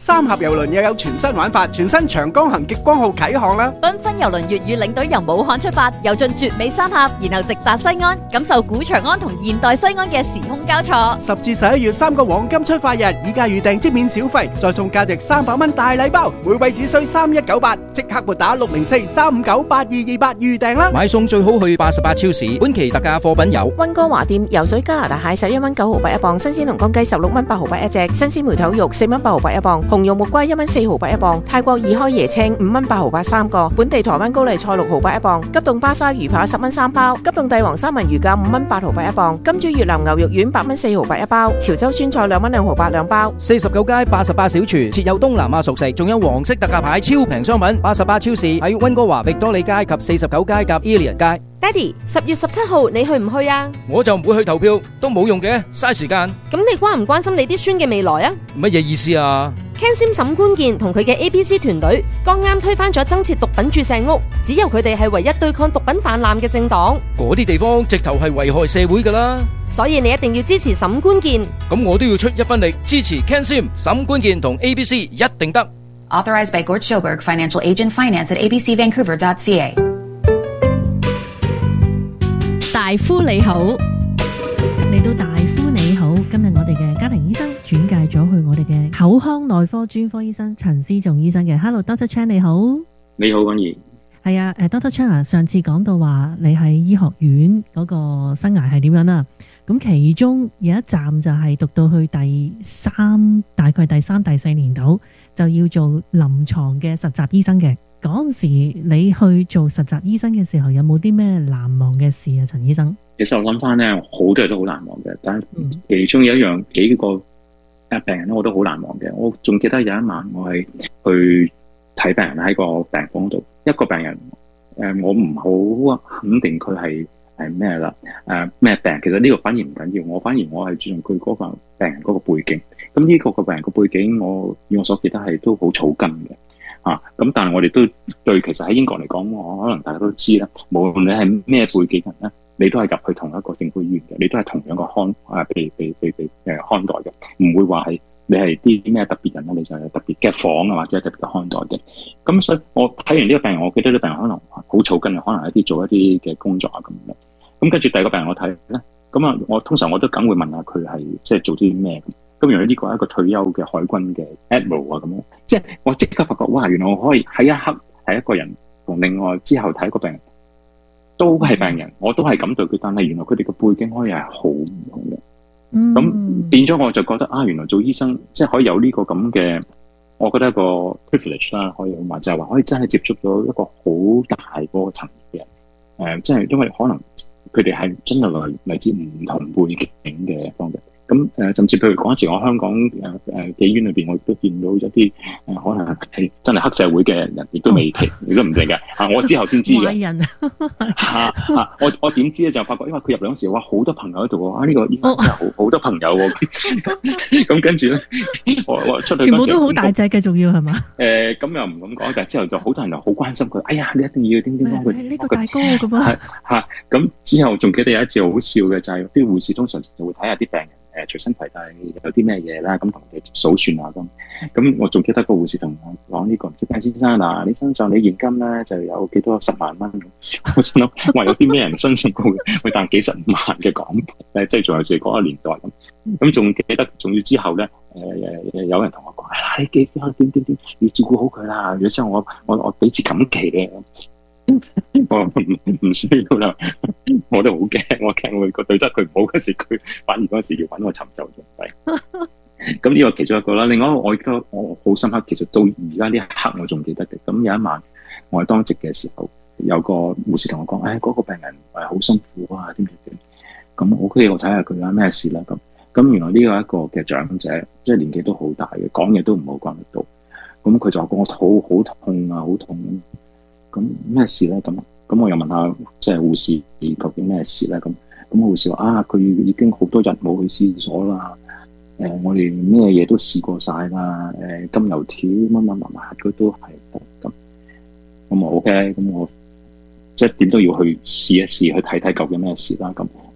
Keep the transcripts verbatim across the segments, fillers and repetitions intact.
三峽郵輪又有全新玩法，全新長江行極光號啟航啦！ 繽紛郵輪粵語領隊由武漢出發，遊進絕美三峽，然後直達西安，感受古長安同現代西安嘅時空交錯。 十至十一月三個黃金出發日，以價預訂即免小費，再送價值三百蚊大禮包，每位只需三一九八，即刻撥打六零四三五九八二二八預訂啦！ 買餸最好去八十八超市，本期特價貨品有溫哥華店游水加拿大蟹十一蚊九毫八一磅，新鮮龍江雞十六蚊八毫八一隻，新鮮梅頭肉四蚊八毫八一磅，紅肉木瓜一蚊四毫八一磅，泰國二開椰青五蚊八毫八三個，本地台灣高麗菜六毫八一磅，急凍巴沙魚扒十蚊三包，急凍帝王三文魚價五蚊八毫八一磅，金珠越南牛肉丸八蚊四毫八一包，潮州酸菜兩蚊兩毫八兩包。 四十九街八十八小廚設有東南亞熟食，仲有黃色特價牌超平商品。八十八超市喺溫哥華域多利街及四十九街夾 Ilian 街。 爹哋，十月十七號你去唔去啊？ 我就唔會去投票，都冇用嘅，嘥時間。 咁你關唔關心你啲孫嘅未來啊？ 乜嘢意思啊 ？Ken Sim 沈官健同佢嘅 A B C 團隊剛啱推翻咗增設毒品注射屋，只有佢哋係唯一對抗毒品氾濫嘅政黨。 嗰啲地方直頭係危害社會噶啦， 所以你一定要支持沈官健。 咁我都要出一分力支持 Ken Sim 沈官健同 A B C 一定得。 Authorized by Gort Schoberg, Financial Agent Finance at a b c vancouver dot c a。 大夫你好，嚟到大夫你好，今日我哋嘅家庭醫生轉介咗去我哋嘅口腔內科專科醫生陳思仲醫生嘅。Hello，Doctor Chan 你好。 你好，君怡。 係啊，誒，Doctor Chan 啊，上次講到話你喺醫學院嗰個生涯係點樣啦？咁其中有一站就係讀到去第三，大概第三、第四年度就要做臨床嘅實習醫生嘅。嗰陣時你去做實習醫生嘅時候，有冇啲咩難忘嘅事啊？陳醫生， 其實我諗翻咧，好多嘢都好難忘嘅，但係其中有一樣幾個誒病人咧，我都好難忘嘅。我仲記得有一晚我係去睇病人喺個病房度，一個病人誒、呃，我唔好肯定佢係係咩啦，誒咩病？其實呢個反而唔緊要，我反而我係注重佢嗰個病人嗰個背景。咁呢個個病人個背景，我以我所記得係都好草根嘅。啊，咁但係我哋都對，其實喺英國嚟講，我可能大家都知啦。無論你係咩背景人咧，你都係入去同一個政府醫院嘅，你都係同樣個看啊被被被被誒看待嘅，唔會話係你係啲咩特別人咧，你就係特別嘅房啊，或者特別嘅看待嘅。咁所以我睇完呢個病人，我記得呢個病人可能好草根嘅，可能係一啲做一啲嘅工作啊咁樣。咁跟住第二個病人我睇咧，咁啊我通常我都梗會問下佢係即係做啲咩咁。咁原來呢個係一個退休嘅海軍嘅 Admiral 啊，咁樣，即係我即刻發覺，哇！原來我可以喺一刻睇一個人，同另外之後睇一個病人，都係病人，我都係咁對佢，但係原來佢哋嘅背景可以係好唔同嘅。咁、嗯、變咗我就覺得啊，原來做醫生即係可以有呢個咁嘅，我覺得一個 privilege 啦，可以話就係話可以真係接觸到一個好大嗰個層嘅人。誒、呃，即係因為可能佢哋係真係來嚟自唔同背景嘅方嘅。咁誒、呃，甚至譬如嗰陣時，我香港誒誒嘅醫院裏邊，我亦都見到一啲誒、呃，可能係真係黑社會嘅人，亦都未提，亦、哦、都唔定嘅。啊，我之後先知嘅。壞人啊！啊我我點知咧？就發覺，因為佢入嚟嗰陣時，哇，好多朋友喺度喎！啊，呢、這個醫生真係好好多朋友喎。咁跟住咧，我我出去全部都好大隻嘅，仲要係嘛？誒，咁、呃、又唔咁講，但係之後就好多人就好關心佢。哎呀，你一定要點點幫佢呢個大哥咁啊！嚇咁之後仲記得有一次好笑嘅，就係、是、啲護士通常就會睇下啲病人。誒隨身攜帶有啲咩嘢啦，咁同佢數算啊咁。咁我仲記得個護士同我講呢、這個，唔知鄭先生嗱，你身上你現金咧就有幾多十萬蚊。我心諗話有啲咩人身上會會帶幾十萬嘅港幣咧，即係仲有係嗰個年代咁。咁仲記得，仲要之後咧，誒、呃、誒有人同我講，你記點點點要照顧好佢啦。如果之後我我我俾次錦旗嘅。我唔唔需要啦，我都好驚，我驚我個對得佢唔好嗰時，佢反而嗰時要揾我尋仇仲弊。咁呢個其中一個啦，另外一個我亦都我好深刻，其實到而家呢一刻我仲記得嘅。咁有一晚我係當值嘅時候，有個護士同我講，誒、哎、嗰、那個病人係好辛苦啊，點點點。咁我跟住我睇下佢有咩事啦。咁咁原來呢個一個嘅長者，即係年紀都好大嘅，講嘢都唔好講得到。咁佢就話我肚好痛啊，好痛。咁咩事咧？咁咁我又問下即係護士究竟咩事咧？咁咁護士話啊，佢已經好多日冇去廁所啦。誒、呃，我哋咩嘢都試過晒啦。誒、呃，金油條乜乜乜乜，佢都係得咁。咁我 OK，咁我即係點都要去試一試，去睇睇究竟咩事啦。咁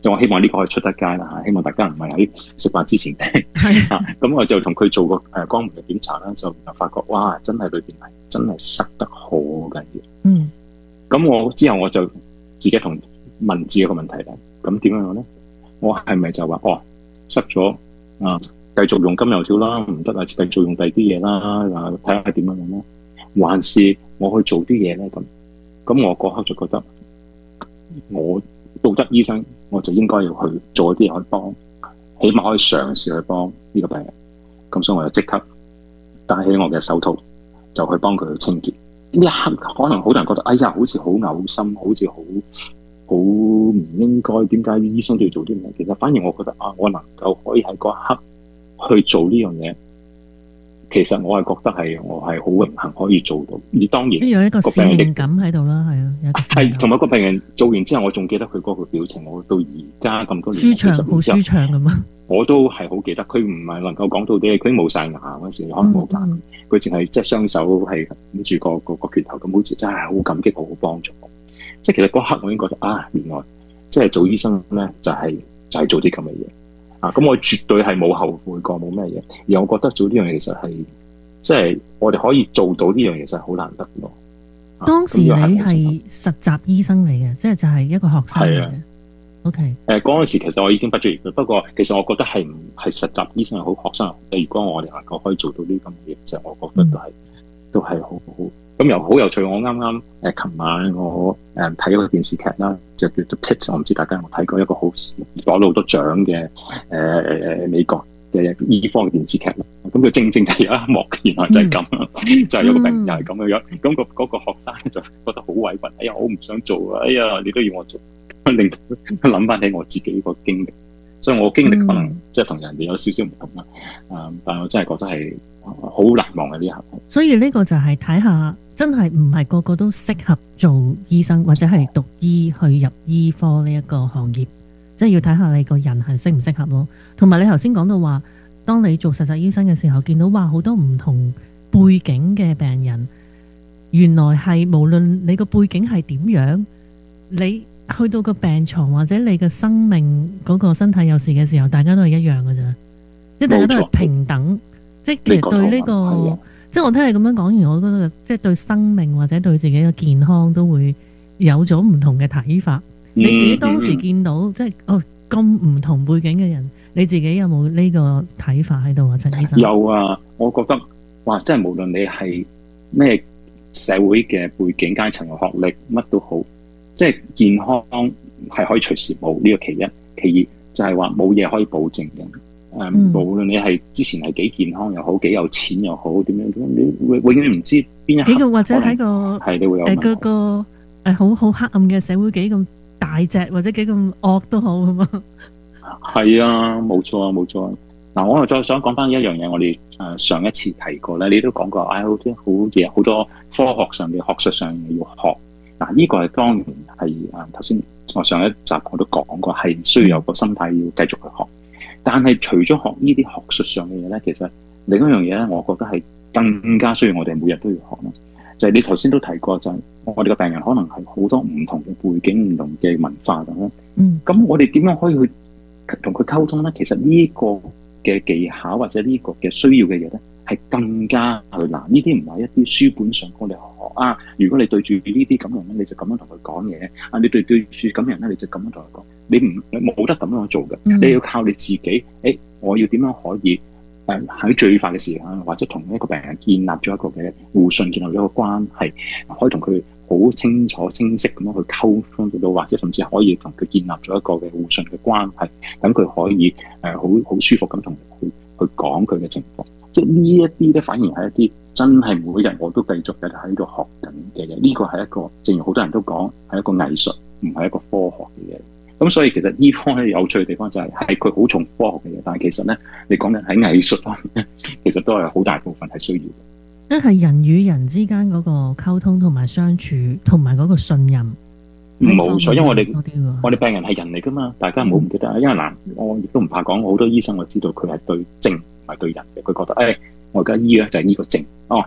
就我希望呢個可以出得街啦嚇，希望大家唔係喺食飯之前聽嚇。咁我就同佢做個誒肛門嘅檢查啦，就發覺哇，真係裏邊係真係塞得好緊要。 嗯。 咁我之後我就自己同問自己一個問題啦。咁點樣咧？我係咪就話哦塞咗啊？繼續用金油條啦，唔得啊，繼續用第二啲嘢啦，啊睇下點樣樣咧？還是我去做啲嘢咧？咁咁我嗰刻就覺得我道德醫生，我就應該要去做一啲嘢去幫，起碼可以嘗試去幫呢個病人。咁所以我就即刻戴起我嘅手套，就去幫佢去清潔。呢一刻可能好多人覺得，哎呀，好似好嘔心，好似好好唔應該。點解醫生都要做啲咩？其實反而我覺得啊，我能夠可以喺嗰一刻去做呢樣嘢，其實我係覺得係我係好榮幸可以做到。而當然有一個使命感喺度啦，係啊，有一個係同埋個病人做完之後，我仲記得佢嗰個表情。我到而家咁多年， 舒暢好舒暢咁嘛。 我都係好記得。佢唔係能夠講到啲，佢冇晒牙嗰時，可能冇牙，佢淨係即係雙手係揞住個個個拳頭咁，好似真係好感激我，好幫助我。即係其實嗰刻我已經覺得啊，原來即係做醫生咧，就係、是、就係、是、做啲咁嘅嘢。咁、啊、我絕對係冇後悔過，冇咩嘢。而我覺得做呢樣嘢其實係，即係我哋可以做到呢樣嘢，其實好難得咯。 當時你係實習醫生嚟嘅，即係就係一個學生嚟嘅。O K。誒嗰陣時其實我已經畢咗業，不過其實我覺得係唔係實習醫生又好，學生又好。如果我哋能夠可以做到呢啲咁嘅嘢，其實我覺得都係、嗯、都係好好。咁又好有趣。我啱啱誒琴晚我誒睇咗個電視劇啦，就叫做 Pitt。我唔知大家有冇睇過一個好攞到好多獎嘅誒誒美國嘅醫科嘅電視劇啦。咁佢正正就有一幕，原來就係咁，嗯、就係有個病人又係咁嘅樣。咁、嗯、個嗰個學生就覺得好委屈，哎呀，我唔想做啊！哎呀，你都要我做，令到諗翻起我自己個經歷。所以我經歷可能即係同人哋有少少唔同啦。誒、嗯，但係我真係覺得係好難忘嘅呢一刻。 所以呢個就係睇下。真係唔係個個都適合做醫生或者係讀醫去入醫科呢一個行業，即係要睇下你個人係適唔適合咯。同埋你頭先講到話，當你做實習醫生嘅時候，見到哇好多唔同背景嘅病人，原來係無論你個背景係點樣，你去到個病床或者你嘅生命嗰個身體有事嘅時候，大家都係一樣㗎咋，即係大家都係平等，即係其實對呢個。即係我聽你咁樣講完，我覺得即係對生命或者對自己嘅健康都會有咗唔同嘅睇法。嗯、你自己當時見到、嗯、即係哦咁唔同背景嘅人，你自己有冇呢個睇法喺度啊？陳醫生有啊，我覺得哇，即係無論你係咩社會嘅背景、階層嘅學歷，乜都好，即係健康係可以隨時冇呢、呢個其一，其二就係話冇嘢可以保證嘅。誒、嗯，無論你係之前係幾健康又好，幾有錢又好，點樣點樣，你永永遠唔知邊一刻幾個或者喺個係你會有誒嗰個誒好好黑暗嘅社會幾咁大隻或者幾咁惡都好啊嘛。 係啊，冇錯啊，冇錯啊。嗱，我又再想講翻一樣嘢，我哋誒上一次提過咧，你都講過，唉、哎，好啲好嘢，好多科學上嘅學術上嘅要學。嗱，呢個係當然係誒頭先我上一集我都講過，係需要有個心態要繼續去學。但係除咗學呢啲學術上嘅嘢咧，其實另一樣嘢咧，我覺得係更加需要我哋每日都要學咯。就係、是、你頭先都提過，就係我哋嘅病人可能係好多唔同嘅背景、唔同嘅文化咁樣。嗯，咁我哋點樣可以去同佢溝通咧？其實呢個嘅技巧或者呢個嘅需要嘅嘢咧，係更加去難。呢啲唔係一啲書本上我哋學啊。如果你對住呢啲咁樣咧，你就咁樣同佢講嘢。啊，你對對住咁樣咧，你就咁樣同佢講。你唔冇得咁樣做嘅、嗯，你要靠你自己。誒、欸，我要點樣可以誒喺、呃、最快嘅時間，或者同一個病人建立咗一個嘅互信，建立咗一個關係，可以同佢好清楚、清晰咁樣去溝通到，或者甚至可以同佢建立咗一個嘅互信嘅關係，等佢可以誒好好舒服咁同佢去講佢嘅情況。即係呢一啲咧，反而係一啲真係每日我都繼續嘅喺度學緊嘅嘢。呢個係一個，正如好多人都講，係一個藝術，唔係一個科學嘅嘢。咁所以其實醫科咧有趣嘅地方就係係佢好重科學嘅嘢，但係其實咧你講緊喺藝術方面，其實都係好大部分係需要嘅。 即係人與人之間嗰個溝通同埋相處，同埋嗰個信任。 冇錯，因為我哋我哋病人係人嚟噶嘛，大家唔好唔記得。因為嗱，我亦都唔怕講，好多醫生我知道佢係對症唔係對人嘅，佢覺得誒、哎，我而家醫咧就係醫個症哦。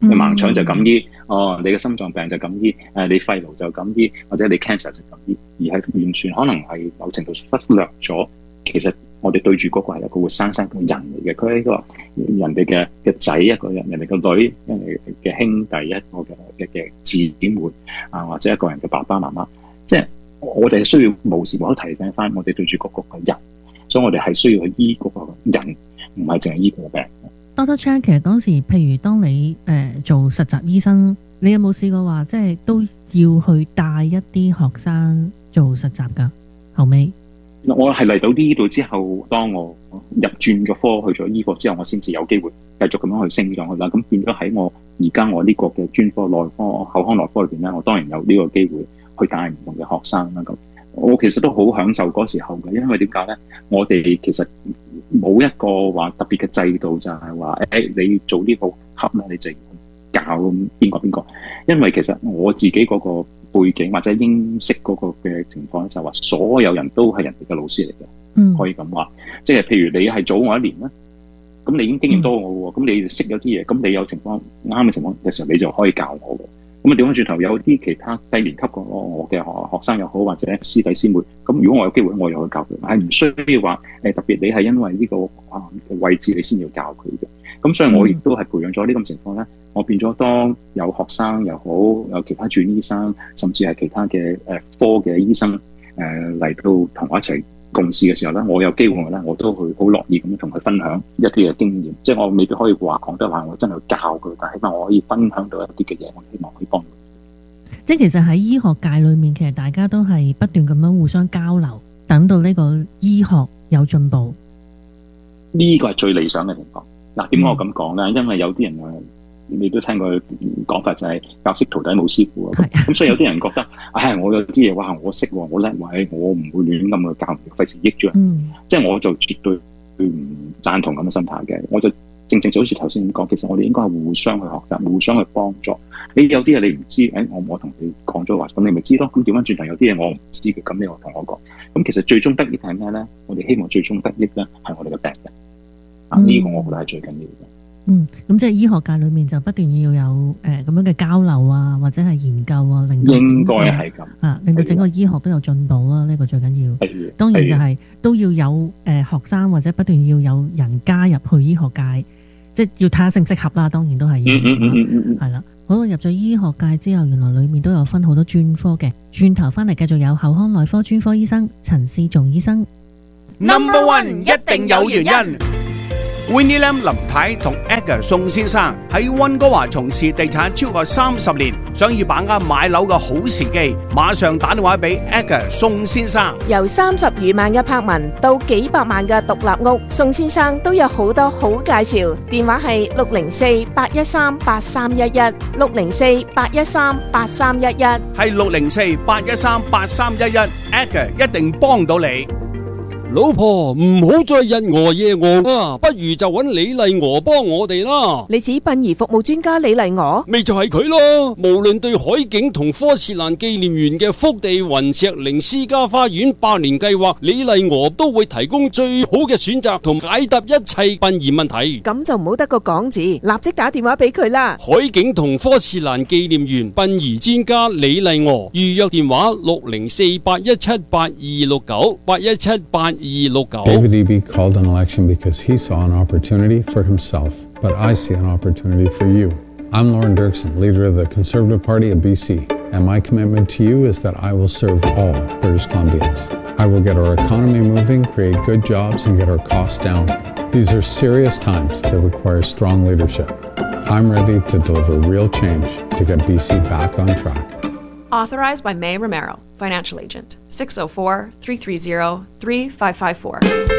你盲腸就咁醫，哦，你嘅心臟病就咁醫，誒，你肺癆就咁醫，或者你 cancer 就咁醫，而係完全可能係某程度上忽略咗，其實我哋對住嗰個係一個活生生嘅人嚟嘅，佢係一個人哋嘅嘅仔，一個人人哋嘅女，人哋嘅兄弟，一個嘅嘅嘅姊妹啊，或者一個人嘅爸爸媽媽，即係我哋需要無時無刻提醒翻我哋對住嗰個嘅人，所以我哋係需要去醫嗰個人，唔係淨係醫個病。 Doctor Chan， 其實當時譬如當你誒、呃、做實習醫生，你有冇試過話即係都要去帶一啲學生做實習㗎？後尾我係嚟到呢度之後，當我入轉咗科去咗醫科之後，我先至有機會繼續咁樣去升上去啦。咁變咗喺我而家我呢個嘅專科內科口腔內科裏邊咧，我當然有呢個機會去帶唔同嘅學生啦。咁我其實都好享受嗰時候嘅，因為點解咧？我哋其實冇一個話特別嘅制度，就係話誒你做呢個級咧，你就要教邊個邊個。因為其實我自己嗰個背景或者英式嗰個嘅情況咧，就係話所有人都係人哋嘅老師嚟嘅，嗯、可以咁話。即係譬如你係早我一年咧，咁你已經經驗多我喎，咁、嗯、你識咗啲嘢，咁你有情況啱嘅情況嘅時候，你就可以教我嘅。咁啊，調翻轉頭有啲其他低年級嘅我嘅學學生又好，或者師弟師妹，咁如果我有機會，我又去教佢，係唔需要話誒特別你係因為呢個啊位置你先要教佢嘅。咁所以我亦都係培養咗呢咁情況咧，我變咗當有學生又好，有其他轉醫生，甚至係其他嘅誒科嘅醫生誒嚟到同我一齊共事嘅時候咧，我有機會咧，我都會好樂意咁同佢分享一啲嘅經驗。即係我未必可以話講得話，我真係教佢，但係起碼我可以分享到一啲嘅嘢，我希望可以幫到。 即係其實喺醫學界裏面，其實大家都係不斷咁樣互相交流，等到呢個醫學有進步。 呢個係最理想嘅情況。嗱，點解我咁講咧？因為有啲人啊，你都聽過講法就係教識徒弟冇師傅啊。咁所以有啲人覺得，唉，我有啲嘢哇，我識喎，我叻喎，我唔會亂咁去教，費事益咗人。嗯、即係我就絕對唔贊同咁嘅心態嘅。我就正正就好似頭先咁講，其實我哋應該係互相去學習，互相去幫助。你有啲嘢你唔知，誒，我我同你講咗話，咁你咪知咯。咁調翻轉頭有啲嘢我唔知嘅，咁你又同我講。咁其實最終得益係咩咧？我哋希望最終得益咧係我哋嘅病人。呢個我覺得係最緊要嘅。 嗯，咁即係醫學界裏面就不斷要有誒咁、呃、樣嘅交流啊，或者係研究啊，令到應該係咁啊，令到整個醫學都有進步啊。呢、呢個最緊要。當然就係都要有誒、呃、學生或者不斷要有人加入去醫學界，即係要睇下適唔適合啦。當然都係要。係啦、嗯，好入咗醫學界之後，原來裏面都有分好多專科嘅。轉頭翻嚟繼續有口腔內科專科醫生陳思仲醫生。 Number one 一定有原因。Winnie Lam 林太同 Edgar 宋先生喺溫哥華從事地產超過三十年，想要把握買樓嘅好時機，馬上打電話俾 Edgar 宋先生。 由三十餘萬嘅柏文到幾百萬嘅獨立屋，宋先生都有好多好介紹。電話係六零四八一三八三一一，六零四八一三八三一一， 係六零四八一三八三一一 ，Edgar 一定幫到你。 老婆，唔好再日鵝夜鵝啊，不如就揾李麗娥幫我哋啦。 你指殯儀服務專家李麗娥？ 咪就係佢咯。無論對海景同科切蘭紀念園嘅福地雲石陵私家花園百年計劃，李麗娥都會提供最好嘅選擇同解答一切殯儀問題。 咁就唔好得個講字，立即打電話俾佢啦。 海景同科切蘭紀念園殯儀專家李麗娥，預約電話六零四八一七八二六九八一七八。 David Eby called an election because he saw an opportunity for himself, but I see an opportunity for you. I'm Lauren Dirksen, leader of the Conservative Party of B C, and my commitment to you is that I will serve all British Columbians. I will get our economy moving, create good jobs, and get our costs down. These are serious times that require strong leadership. I'm ready to deliver real change to get B C back on track. Authorized by May Romero, Financial Agent, six oh four, three three zero, three five five four。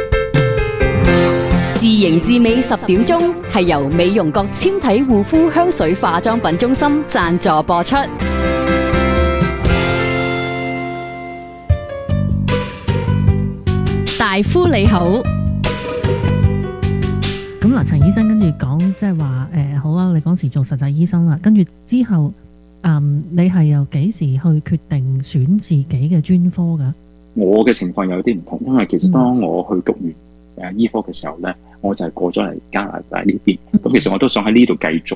自營自美十點鐘係由美容閣纖體護膚香水化妝品中心贊助播出。大夫你好， 咁嗱，陳醫生跟住講即係話誒好啊，你嗰時做實習醫生啦，跟住之後。嗯，你係由幾時去決定選自己嘅專科㗎？ 我嘅情況有啲唔同，因為其實當我去讀完誒醫科嘅時候咧，我就係過咗嚟加拿大呢邊。咁、嗯、其實我都想喺呢度繼續我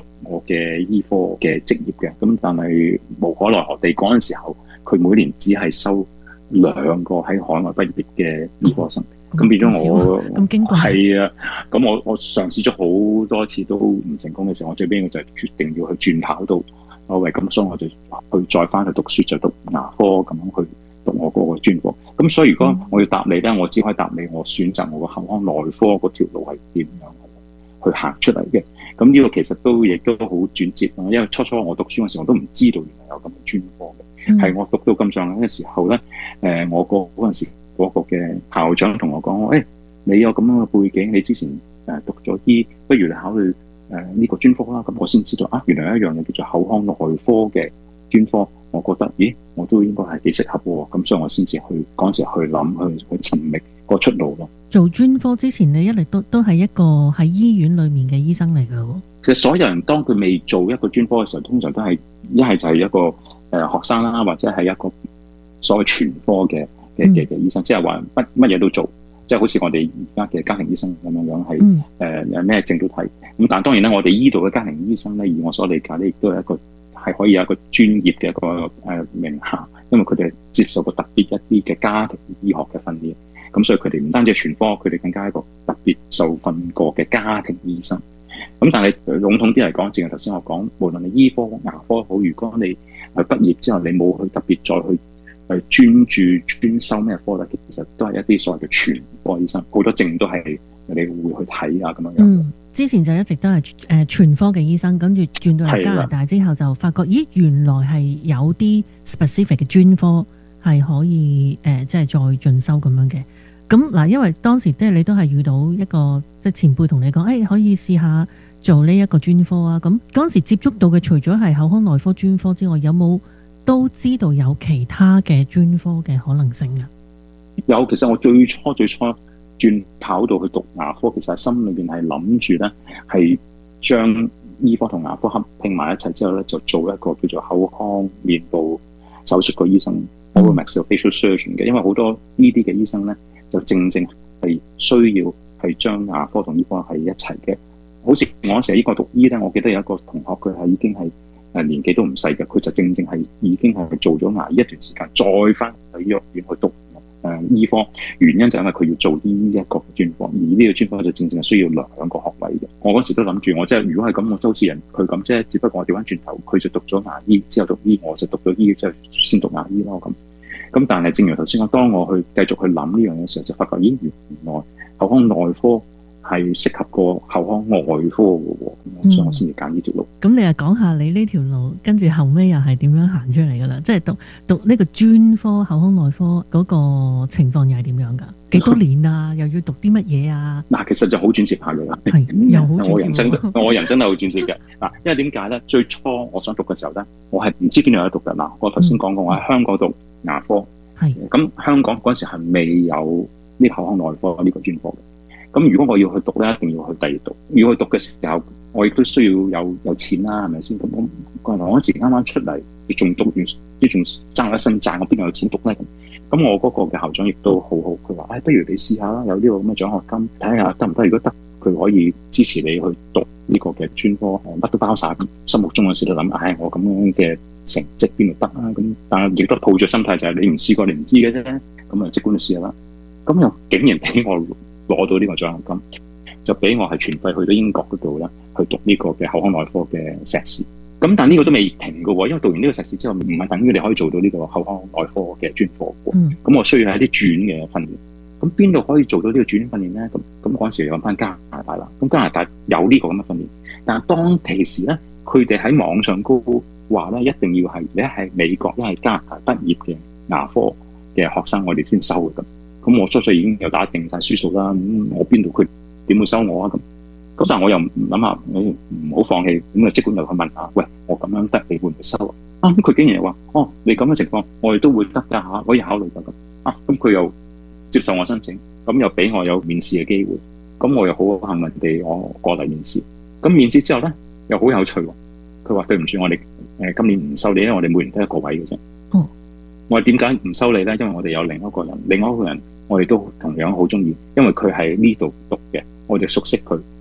嘅醫科嘅職業嘅，咁但係無可奈何地嗰陣時候，佢每年只係收兩個喺海外畢業嘅醫科生，咁、哦、變咗我咁矜貴係啊，咁我我嘗試咗好多次都唔成功嘅時候，我最尾我就決定要去轉跑道，我為咁所以我就去再翻去讀書，就讀牙科咁樣去讀我嗰個專科。咁所以如果我要答你咧，我只可以答你，我選擇我個口腔內科嗰條路係點樣去行出嚟嘅。咁呢個其實都亦都好轉折咯，因為初初我讀書嗰時候我都唔知道原來有咁嘅專科嘅，係、嗯、我讀到咁上下嘅時候咧，誒我個嗰陣時嗰個嘅校長同我講，誒、欸、你有咁樣嘅背景，你之前誒讀咗醫，不如你考慮誒呢個專科啦。咁我先知道啊，原來有一樣嘢叫做口腔內科嘅專科，我覺得咦我都應該係幾適合喎，咁所以我先至去嗰陣時去諗去去尋覓個出路咯。 做專科之前，你一嚟都都係一個喺醫院裏面嘅醫生嚟㗎咯。 其實所有人當佢未做一個專科嘅時候，通常都係一係就係一個誒、呃、學生啦，或者係一個所謂全科嘅嘅嘅嘅醫生，即係話乜乜嘢都做，即係好似我哋而家嘅家庭醫生咁樣樣，係誒有咩症都睇。咁但係當然咧，我哋依度嘅家庭醫生咧，以我所理解咧，亦都係一個係可以有一個專業嘅一個誒、呃、名銜，因為佢哋接受過特別一啲嘅家庭醫學嘅訓練。咁所以佢哋唔單止係全科，佢哋更加係一個特別受訓過嘅家庭醫生。咁但係籠統啲嚟講，正如頭先我講，無論你醫科、牙科好，如果你係畢業之後你冇去特別再去誒專注專修咩科咧，其實都係一啲所謂嘅全科醫生，好多證都係你會去睇啊咁樣樣。 嗯，之前就一直都係誒全科嘅醫生，跟住轉到嚟加拿大之後就發覺，咦原來係有啲 specific 嘅專科係可以誒即係再進修咁樣嘅。咁嗱，因為當時即係你都係遇到一個即係前輩同你講，誒、哎、可以試下做呢一個專科啊。咁嗰陣時接觸到嘅，除咗係口腔內科專科之外，有冇都知道有其他嘅專科嘅可能性啊？ 有，其實我最初最初轉跑道去讀牙科，其實心裏邊係諗住咧，係將醫科同牙科合併埋一齊之後咧，就做一個叫做口腔面部手術個醫生，我會 maxillofacial surgeon 嘅，因為好多呢啲嘅醫生咧。就正正係需要係將牙科同醫科係一齊嘅。好似我嗰時喺呢個讀醫咧，我記得有一個同學佢係已經係誒年紀都唔細嘅，佢就正正係已經係做咗牙醫一段時間，再翻去醫學院去讀誒、呃、醫科。原因就係因為佢要做呢一個專科，而呢個專科就正正係需要兩個學位嘅。我嗰時都諗住，我即係如果係咁，我都好似人佢咁啫，只不過我調翻轉頭，佢就讀咗牙醫之後讀醫，我就讀咗醫之後先讀牙醫咯咁。咁但係正如頭先講，當我去繼續去諗呢樣嘢嘅時候，就發覺咦原來口腔內科係適合過口腔外科嘅喎，嗯、所以我先至揀呢條路。 咁你又講下你呢條路，跟住後尾又係點樣行出嚟㗎啦？即係讀讀呢個專科口腔內科嗰個情況又係點樣㗎？幾多年啊？又要讀啲乜嘢啊？嗱， 其實就好轉折下嘅啦。 係又好轉折。 我人生我人生都好轉折嘅。嗱，因為點解咧？最初我想讀嘅時候咧，我係唔知邊度有得讀嘅。嗱，我頭先講過，我喺香港讀牙科。係。咁香港嗰陣時係未有呢口腔內科呢個專科嘅。咁如果我要去讀咧，一定要去第二度。如果去讀嘅時候，我亦都需要有有錢啦，係咪先？咁我嗰陣時啱啱出嚟，仲讀完，啲仲爭一身債，我邊度有錢讀咧？咁我嗰個嘅校長亦都好好，佢話：，誒、哎，不如你試下啦，有呢個咁嘅獎學金，睇下得唔得？如果得，佢可以支持你去讀呢個嘅專科，乜都包晒。心目中嗰時都諗：，唉、哎，我咁樣嘅成績邊度得啊？咁但係亦都抱著心態就係你唔試過，你唔知嘅啫。咁啊，即管去試下啦。咁又竟然俾我攞到呢個獎學金，就俾我係全費去到英國嗰度咧，去讀呢個嘅口腔內科嘅碩士。咁但呢個都未停嘅喎，因為讀完呢個碩士之後，唔係等於你可以做到呢個口腔內科嘅專科嘅。咁、嗯、我需要係一啲轉嘅訓練。咁邊度可以做到呢個轉訓練咧？咁咁嗰陣時揾翻加拿大啦。咁加拿大有呢個咁嘅訓練，但係當其時咧，佢哋喺網上高話咧，一定要係你係美國一係加拿大畢業嘅牙科嘅學生，我哋先收嘅咁。咁我初初已經又打定晒輸數啦。咁我邊度佢點會收我啊？咁咁但係我又唔諗下，我唔好放棄。咁啊，即管又去問下，喂，我咁樣得，你會唔會收啊？啊，咁佢竟然又話，哦，你咁嘅情況，我哋都會得㗎嚇，可以考慮㗎咁。啊，咁佢又接受我申請，咁又俾我有面試嘅機會。咁我又好幸運地，我過嚟面試。咁面試之後咧，又好有趣喎。佢話對唔住，我哋誒今年唔收你，因為我哋每年得一個位嘅啫。哦。我話點解唔收你咧？因為我哋有另一個人，另外一個人我哋都同樣好中意，因為佢喺呢度讀嘅，我哋熟悉佢，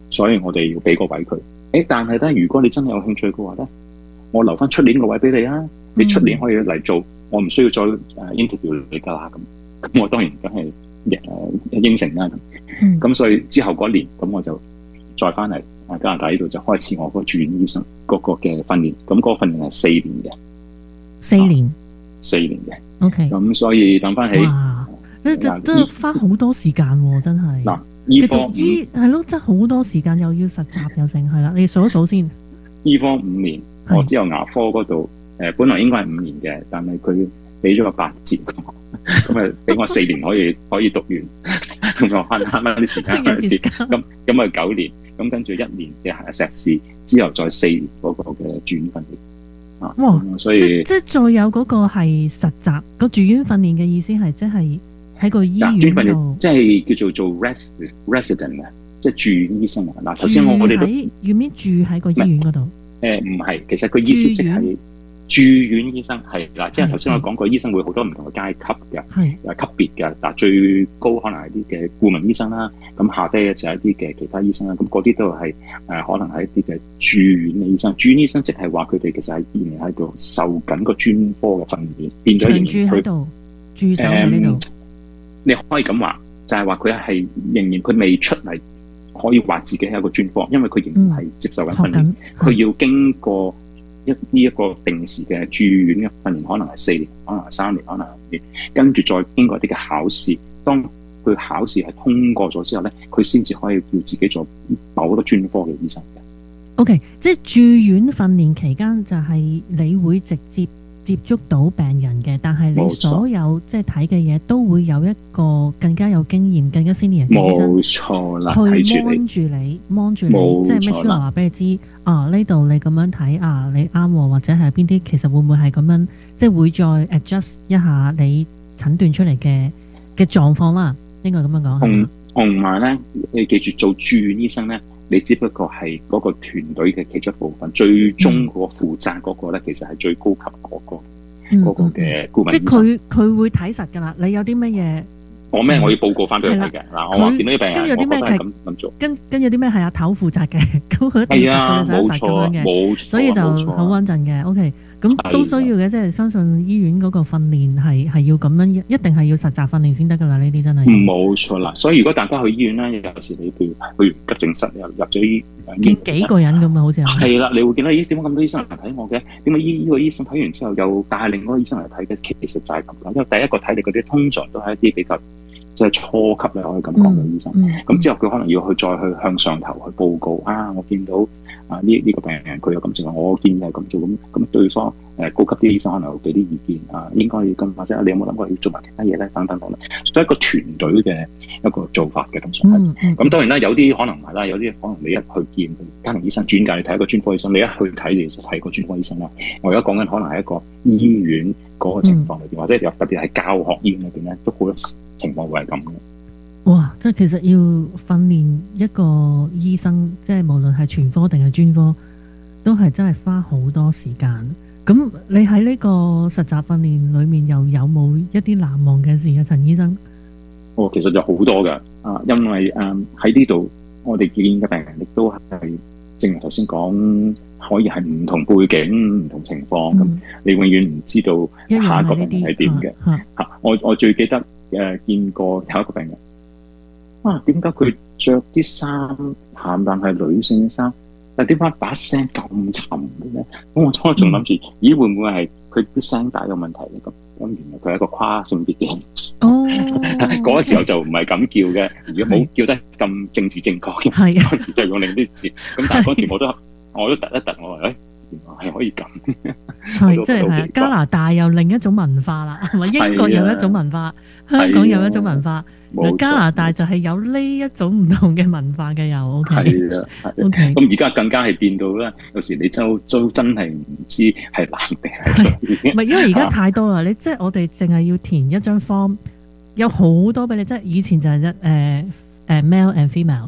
所以我哋要俾個位佢。誒，但係咧，如果你真係有興趣嘅話咧，我留翻出年個位俾你啊！你出年可以嚟做，我唔需要再誒 interview 你㗎啦。咁咁我當然梗係誒應承啦。咁咁所以之後嗰年，咁我就再翻嚟加拿大呢度就開始我個住院醫生嗰個嘅訓練。咁嗰個訓練係四年嘅， 四年， 啊、四年嘅。 OK。 咁所以等翻起， 哇！即係都花好多時間喎，真係。 嗱，醫科五醫係咯，真係好多時間，又要實習又成，係啦。你數一數先。 醫科五年，我之後牙科嗰度誒，本來應該係五年嘅，但係佢俾咗個八折，咁啊俾我四年可以可以讀完，咁我慳慳翻啲時間去接，咁咁啊九年，咁跟住一年嘅碩士，之後再四年嗰個嘅住院訓練啊。 哇！ 所以即即再有嗰個係實習個住院訓練嘅意思係即係喺個醫院度， 即係叫做做 resident resident 啊，即係住院醫生啊。嗱，頭先我我哋都要唔要住喺個醫院嗰度？ 誒唔係，其實佢意思即係住院醫生係啦，即係頭先我講過，醫生會好多唔同嘅階級嘅，係誒級別嘅。嗱，最高可能係啲嘅顧問醫生啦，咁下低就係一啲嘅其他醫生啦，咁嗰啲都係誒、呃、可能係一啲嘅住院嘅醫生。住院醫生即係話佢哋其實係仍然喺度受緊個專科嘅訓練，變咗仍然住喺度駐守喺呢度。 你可以咁話，就係話佢係仍然佢未出嚟。可以話自己係一個專科，因為佢仍然係接受緊訓練，佢、嗯、要經過一呢一個定時嘅住院嘅訓練，可能係四年，可能係三年，可能係五年，跟住再經過一啲嘅考試。當佢考試係通過咗之後咧，佢先至可以叫自己做某個專科嘅醫生嘅。 OK， 即係住院訓練期間就係你會直接接觸到病人嘅，但係你所有即係睇嘅嘢都會有一個更加有經驗、更加 senior 嘅醫生， 冇錯啦， 去 mon 住你 mon 住你，即係 make sure 話俾你知啊，呢度你咁樣睇啊，你啱喎，或者係邊啲其實會唔會係咁樣，即係會再 adjust 一下你診斷出嚟嘅嘅狀況啦，應該咁樣講。 同同埋咧，你記住做住院醫生咧，你只不過係嗰個團隊嘅其中一部分，最終嗰個負責嗰個咧，其實係最高級嗰、嗰個。 嗯嗰個嘅顧問醫生， 即係佢佢會睇實㗎啦。你有啲乜嘢？ 我咩？我要報告翻俾佢睇嘅。嗱，我話見到啲病人， 跟有啲咩係咁咁做， 跟跟有啲咩係阿頭負責嘅，咁佢一定要到你實一實咁樣嘅。 冇錯， 所以就好穩陣嘅。OK，咁都需要嘅，即係相信醫院嗰個訓練係係要咁樣，一定係要實習訓練先得㗎啦。呢啲真係冇錯啦。所以如果大家去醫院咧，有時你譬如去急症室又入咗醫幾幾個人咁啊，好似係。 係啦，你會見到咦？點解咁多醫生嚟睇我嘅？點解依依個醫生睇完之後又帶另外一個醫生嚟睇嘅？其實就係咁啦。因為第一個睇你嗰啲通常都係一啲比較即係初級咧，可以咁講嘅醫生。咁、嗯嗯、之後佢可能要去再去向上頭去報告啊，我見到啊呢呢、呢個病人佢有咁情況，我建議係咁做咁咁對方誒、呃、高級啲醫生可能會俾啲意見啊，應該要咁或者你有冇諗過要做埋其他嘢咧？等等等等，所以一個團隊嘅一個做法嘅通常係。咁、嗯嗯、當然啦，有啲可能唔係啦，有啲可能你一去見家庭醫生轉介你睇一個專科醫生，你一去睇你就睇個專科醫生啦。我而家講緊可能係一個醫院嗰個情況裏邊，嗯、或者有特別係教學醫院裏邊咧，都好多情況會係咁嘅。 哇！即係其實要訓練一個醫生，即係無論係全科定係專科，都係真係花好多時間。咁你喺呢個實習訓練裏面，又有冇一啲難忘嘅事啊，陳醫生？ 哦，其實有好多㗎啊，因為誒喺呢度我哋見嘅病人亦都係正如頭先講，可以係唔同背景、唔同情況咁，嗯、你永遠唔知道下一個病人係點嘅嚇。我我最記得誒、呃、見過有一個病人。啊，點解佢着啲衫鹹但係女性嘅衫，但係點解把聲咁沉嘅咧？咁我初仲諗住，咦會唔會係佢啲聲帶有問題咧？咁咁原來佢係一個跨性別嘅人士。哦，嗰個時候就唔係咁叫嘅，如果冇叫得咁政治正確嘅，嗰陣時就用另啲字。咁但係嗰時我都我都突一突，我話誒、哎，原來係可以咁。 係即係加拿大又另一種文化啦，係咪英國有一種文化，香港有一種文化。加拿大就係有呢一種唔同嘅文化嘅又 OK， 係啊，OK。咁而家更加係變到咧，有時你就都真係唔知係男定係女。唔係，因為而家太多啦，你即係我哋淨係要填一張 form，有好多俾你，即係以前就係一誒誒 male and female，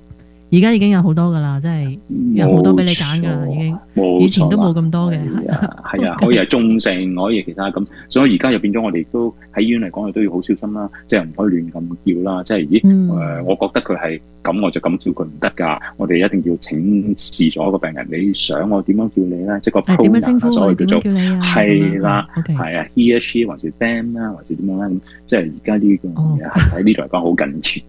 而家已經有好多噶啦，即係有好多俾你揀噶啦，已經。以前都冇咁多嘅。 係啊，可以係中性，可以係其他咁，所以而家又變咗我哋都喺醫院嚟講，我都要好小心啦，即係唔可以亂咁叫啦。即係咦，誒、嗯呃，我覺得佢係咁，我就咁叫佢唔得㗎。我哋一定要請示咗個病人，你想我點樣叫你咧？即係個 pronoun 所謂叫做係啦，係啊 ，he、she 還是 them 啦，還是點樣咧？咁即係而家呢個嘢喺呢度嚟講好緊貼。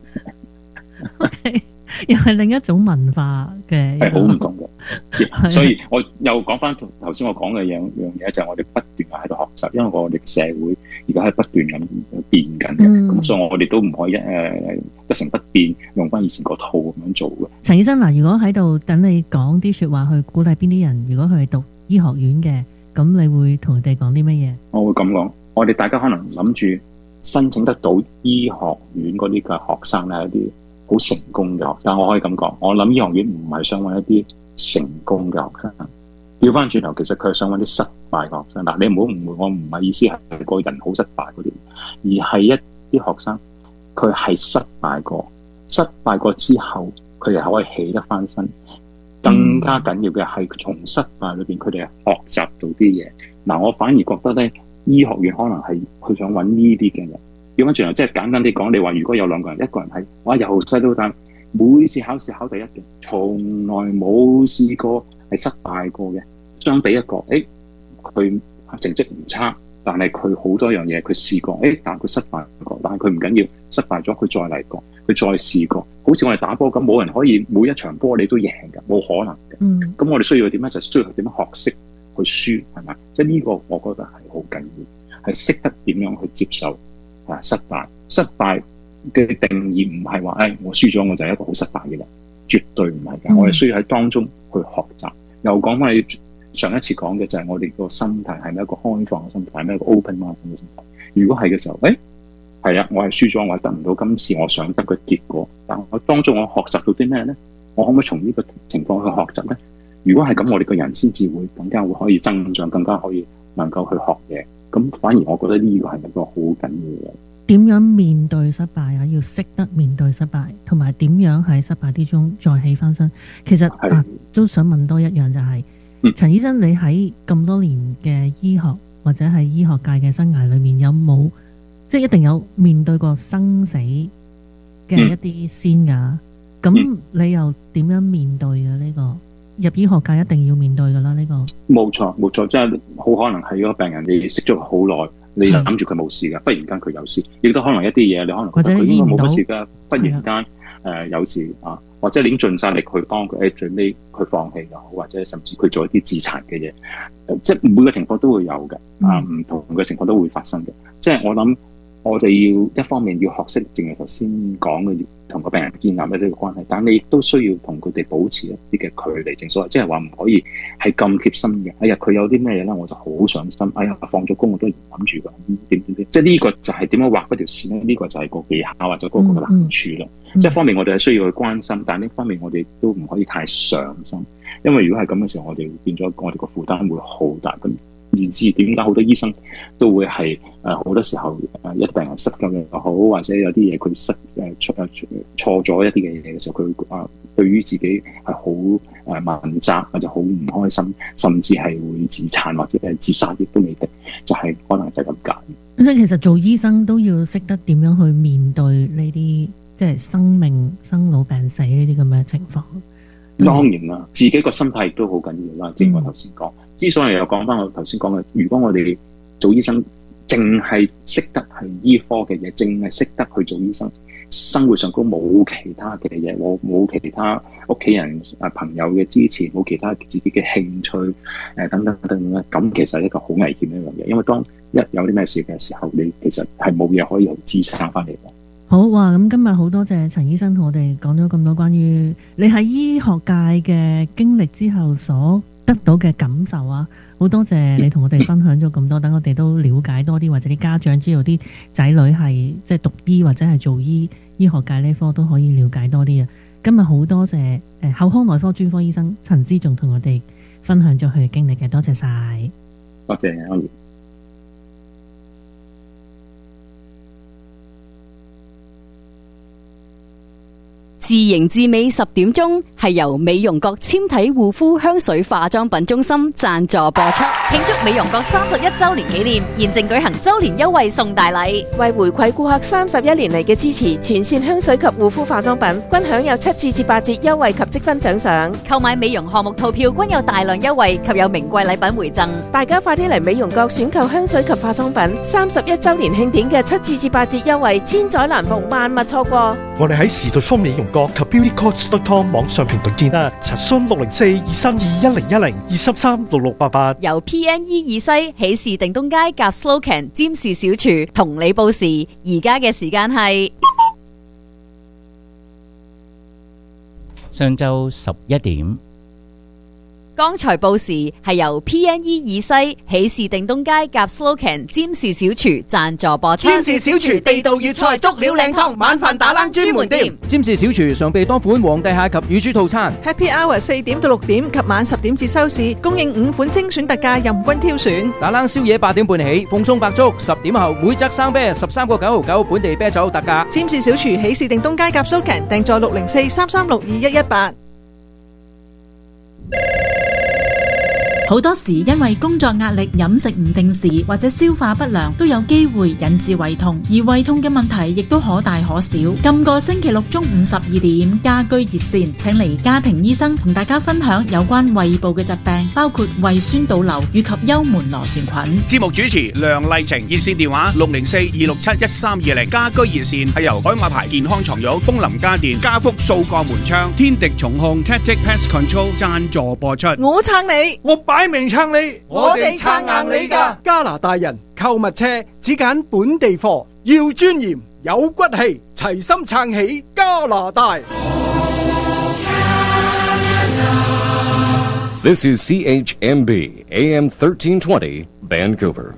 Okay. 又係另一種文化嘅， 係好唔同嘅。所以我又講翻頭先我講嘅樣樣嘢，就係我哋不斷喺度學習，因為我哋社會而家係不斷咁變緊嘅，咁、嗯、所以我哋都唔可以誒一成不變，用翻以前個套咁樣做嘅。 陳醫生嗱，如果喺度等你講啲説話去鼓勵邊啲人，如果佢係讀醫學院嘅，咁你會同佢哋講啲乜嘢？ 我會咁講，我哋大家可能諗住申請得到醫學院嗰啲嘅學生咧，一啲好成功嘅學生，我可以咁講，我諗醫學院唔係想揾一啲成功嘅學生，調翻轉頭，其實佢係想揾啲失敗嘅學生。嗱，你唔好誤會，我唔係意思係個人好失敗嗰啲，而係一啲學生佢係失敗過，失敗過之後，佢哋可以起得翻身。更加緊要嘅係從失敗裏邊，佢哋係學習到啲嘢。嗱，我反而覺得咧，醫學院可能係佢想揾呢啲嘅人。調翻轉頭，即係簡單啲講，你話如果有兩個人，一個人係哇由細到大每次考試考第一嘅，從來冇試過係失敗過嘅，相比一個，誒佢成績唔差，但係佢好多樣嘢佢試過，誒但係佢失敗過，但係佢唔緊要，失敗咗佢再嚟過，佢再試過，好似我哋打波咁，冇人可以每一場波你都贏㗎，冇可能嘅。嗯，咁我哋需要點咧？就需要點樣學識去輸，係咪？即係呢個我覺得係好緊要，係識得點樣去接受。啊！失敗，失敗嘅定義唔係話，誒、哎，我輸咗我就係一個好失敗嘅人，絕對唔係嘅。嗯、我哋需要喺當中去學習。又講翻你上一次講嘅就係我哋個心態係咪一個開放嘅心態，係咪一個 open mind 嘅心態？如果係嘅時候，誒、哎，係啊，我係輸咗，我係得唔到今次我想得嘅結果。但我當中我學習到啲咩咧？我可唔可以從呢個情況去學習咧？如果係咁，我哋個人先至會更加會可以增長，更加可以能夠去學嘢。咁反而我覺得呢個係一個好緊要嘅。 點樣面對失敗啊？要識得面對失敗，同埋點樣喺失敗之中再起翻身。其實啊，都想問多一樣就係、是，嗯、陳醫生，你喺咁多年嘅醫學或者係醫學界嘅生涯裏面，有冇即係一定有面對過生死嘅一啲先㗎？咁、嗯、你又點樣面對嘅呢、這個？入醫學界一定要面對噶啦，呢、這個冇錯冇錯，即係好可能係嗰個病人你識咗佢好耐，你諗住佢冇事噶，忽然間佢有事，亦都可能一啲嘢你可能覺得佢應該冇乜事噶，忽然間誒、呃、有事啊，或者你已經盡晒力去幫佢，誒最尾佢放棄又好，或者甚至佢做一啲自殘嘅嘢，即係每個情況都會有嘅，啊唔同嘅情況都會發生嘅，即係我諗我哋要一方面要學識，正如頭先講嘅，同個病人建立一啲嘅關係，但你亦都需要同佢哋保持一啲嘅距離，正所謂，即係話唔可以係咁貼心嘅。哎呀，佢有啲咩嘢咧，我就好上心。哎呀，放咗工我都唔諗住㗎，點點點，即係呢個就係點樣畫嗰條線咧？呢、呢個就係個技巧或者嗰個難處啦。嗯嗯、即係方面我哋係需要去關心，但係呢方面我哋都唔可以太上心，因為如果係咁嘅時候，我哋變咗我哋個負擔會好大咁。然之點解好多醫生都會係誒好多時候誒一病人失救又好，或者有啲嘢佢失誒出誒錯咗一啲嘅嘢嘅時候，佢啊對於自己係好誒問責或者好唔開心，甚至係會自殘或者係自殺亦都未定，就係、是、可能就係咁解。 即係其實做醫生都要識得點樣去面對呢啲即係生命生老病死呢啲咁嘅情況。 當然啦，自己個心態亦都好緊要啦。正如我頭先講。嗯之所以又講翻我頭先講嘅，如果我哋做醫生，淨係識得係醫科嘅嘢，淨係識得去做醫生，生活上都冇其他嘅嘢，我冇其他屋企人啊朋友嘅支持，冇其他自己嘅興趣誒、呃、等等等等咧，咁其實係一個好危險嘅一樣嘢，因為當一有啲咩事嘅時候，你其實係冇嘢可以去支撐翻嚟嘅。 好哇，咁今日好多謝陳醫生同我哋講咗咁多關於你喺醫學界嘅經歷之後所得到嘅感受啊，好多謝你同我哋分享咗咁多，等我哋都了解多啲，或者啲家長知道啲仔女係即係讀醫或者係做醫醫學界呢科都可以了解多啲啊！今日好多謝誒口腔內科專科醫生陳之仲同我哋分享咗佢嘅經歷嘅，多謝晒， 多謝安怡。 自營至美十點鐘係由美容閣纖體護膚香水化妝品中心贊助播出，慶祝美容閣三十一周年紀念，現正舉行周年優惠送大禮。 為回饋顧客三十一年嚟嘅支持，全線香水及護膚化妝品均享有七至至八折優惠及積分獎賞。 購買美容項目套票均有大量優惠及有名貴禮品回贈。 大家快啲嚟美容閣選購香水及化妝品，三十一周年慶典嘅七至至八折優惠，千載難逢，萬勿錯過。 我哋喺時代豐美容閣及 beauty coach dot com 網上平台見啦，查詢六零四二三二一零一零二三三六六八八。 由 P N E 二西喜事定東街夾 Slocan 占士小廚同你報時，而家嘅時間係上晝十一點。 剛才報時係由 P N E 以西喜事定東街夾 Slocan 占士小廚贊助播出。 占士小廚地道粵菜足料靚湯，晚飯打冷專門店。 占士小廚常備多款皇帝蟹及乳豬套餐。 Happy Hour 四點到六點及晚十點至收市，供應五款精選特價，任君挑選。 打冷宵夜八點半起，奉送白粥，十點後每則生啤十三個九毫九，本地啤酒特價。 占士小廚喜事定東街夾 Slocan，訂座六零四三三六二一一八。 好多時因為工作壓力、飲食唔定時或者消化不良，都有機會引致胃痛，而胃痛嘅問題亦都可大可小。今個星期六中午十二點，家居熱線請嚟家庭醫生同大家分享有關胃部嘅疾病，包括胃酸倒流以及幽門螺旋菌。 節目主持梁麗晴，熱線電話六零四二六七一三二零。家居熱線係由海馬牌健康床褥、楓林家電、家福數個門窗、天敵重控 Tactic Pest Control 贊助播出。 我撐你， 我擺明撐你， 我哋撐硬你㗎。 加拿大人購物車只揀本地貨，要尊嚴有骨氣，齊心撐起加拿大。 This is C H M B A M thirteen twenty Vancouver。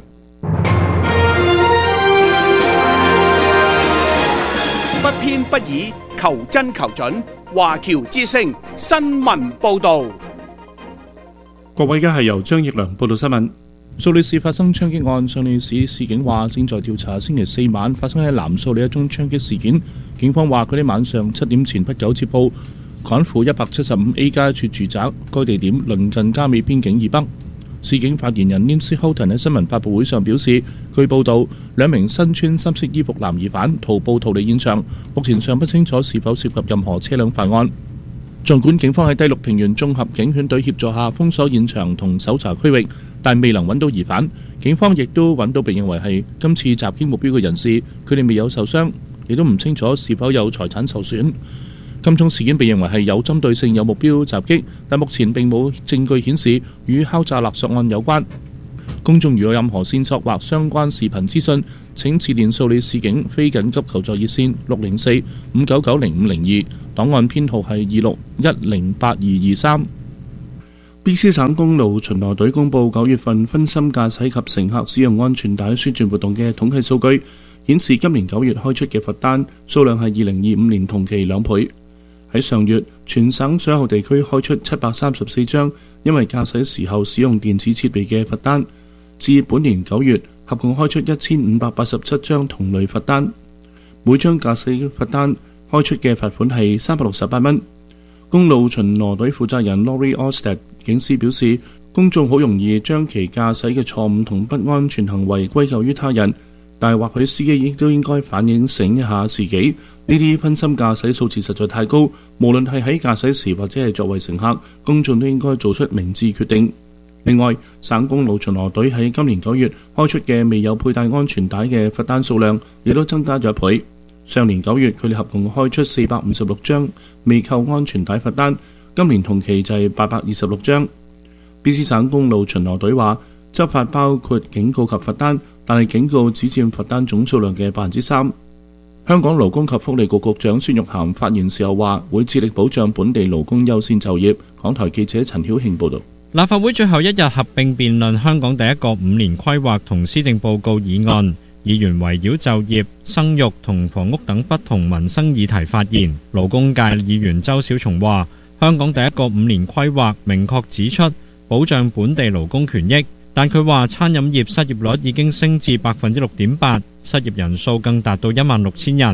不偏不倚，求真求準，華僑之聲新聞報導。 各位，而家係由張奕良報道新聞。蘇里市發生槍擊案，蘇里市市警話正在調查星期四晚發生喺南蘇里一宗槍擊事件。警方話佢哋晚上七點前不久接報，趕赴一百七十五 A 街一處住宅，該地點鄰近加美邊境以北。市警發言人 Nancy Houghton 喺新聞發佈會上表示，據報道，兩名身穿深色衣服男疑犯徒步逃離現場，目前尚不清楚是否涉及任何車輛犯案。儘管警方喺第六平原綜合警犬隊協助下封鎖現場同搜查區域，但未能揾到疑犯。警方亦都揾到被認為係今次襲擊目標嘅人士，佢哋未有受傷，亦都唔清楚是否有財產受損。今宗事件被認為係有針對性、有目標襲擊，但目前並冇證據顯示與敲詐勒索案有關。公眾如有任何線索或相關視頻資訊，請致電蘇里市警非緊急求助熱線六零四五九九零五零二，檔案編號係二六一零八二二三。B C 省公路巡邏隊公佈九月份分心駕駛及乘客使用安全帶宣傳活動嘅統計數據，顯示今年九月開出嘅罰單數量係二零二五年同期兩倍。喺上月，全省所有地區開出七百三十四張因為駕駛時候使用電子設備嘅罰單。至本年九月，合共開出一千五百八十七張同類罰單，每張駕駛罰單開出嘅罰款係三百六十八蚊。公路巡邏隊負責人 Laurie Ostead 警司表示，公眾好容易將其駕駛嘅錯誤同不安全行為歸咎於他人，但係或許司機亦都應該反映醒一下自己，呢啲分心駕駛數字實在太高，無論係喺駕駛時或者係作為乘客，公眾都應該做出明智決定。另外，省公路巡邏隊喺今年九月開出嘅未有佩戴安全帶嘅罰單數量，亦都增加咗一倍。上年九月，佢哋合共開出四百五十六張未扣安全帶罰單，今年同期就係八百二十六張。B C 省公路巡邏隊話，執法包括警告及罰單，但係警告只佔罰單總數量嘅百分之三。香港勞工及福利局局長孫玉菡發言時候話，會致力保障本地勞工優先就業。港台記者陳曉慶報導。 立法會最後一日合併辯論香港第一個五年規劃同施政報告議案，議員圍繞就業、生育同房屋等不同民生議題發言。勞工界議員周小松話，香港第一個五年規劃明確指出保障本地勞工權益，但佢話餐飲業失業率已經升至百分之六點八，失業人數更達到一萬六千人。